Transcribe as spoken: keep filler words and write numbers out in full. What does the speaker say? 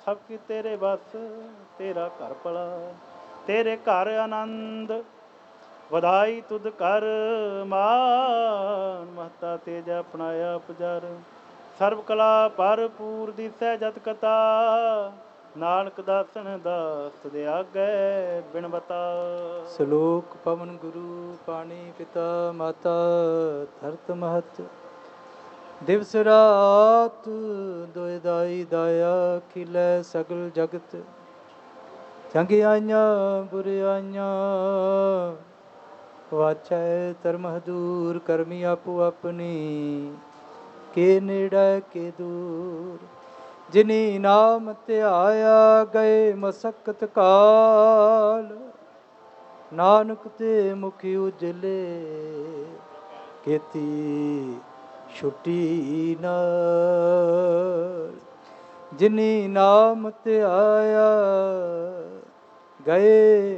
ਸਭ ਕੀ ਤੇਰੇ ਬਸ, ਤੇਰਾ ਘਰ ਭਲਾ ਤੇਰੇ ਘਰ ਆਨੰਦ, ਵਧਾਈ ਤੁਧ ਕਰ ਮਾਨ, ਮਹਤਾ ਤੇਜ ਅਪਣਾਇਆ ਉਪਜਰ, ਸਰਬ ਕਲਾ ਭਰਪੂਰ ਦਿਸੈ ਜਤ ਕਤਾ, ਨਾਨਕ ਦਾਸਨ ਦਾਸ ਦੇ ਆਗੇ ਬਿਨ ਬਤਾ। ਸ਼ਲੋਕ ਪਵਨ ਗੁਰੂ ਪਾਣੀ ਪਿਤਾ ਮਾਤਾ ਧਰਤ ਮਹਤ, ਦਿਵਸ ਰਾਤ ਦੋਇ ਦਾਈ ਦਾਇਆ, ਖਿਲੈ ਸਗਲ ਜਗਤ ਚੰਗਿਆਈਆਂ ਬੁਰਿਆਈਆਂ, ਵਾਚੈ ਧਰਮ ਹਦੂਰ ਕਰਮੀ ਆਪੋ ਆਪਣੀ, ਕੇ ਨੇੜੇ ਕੇ ਦੂਰ, ਜਿਨੀ ਨਾਮ ਧਿਆਇਆ ਗਏ ਮਸਕਤ ਕਾਲ, ਨਾਨਕ ਤੇ ਮੁਖ ਉਜਲੇ ਕੀਤੀ ਛੁੱਟੀ ਨਾਲ, ਜਿਨੀ ਨਾਮ ਧਿਆਇਆ ਗਏ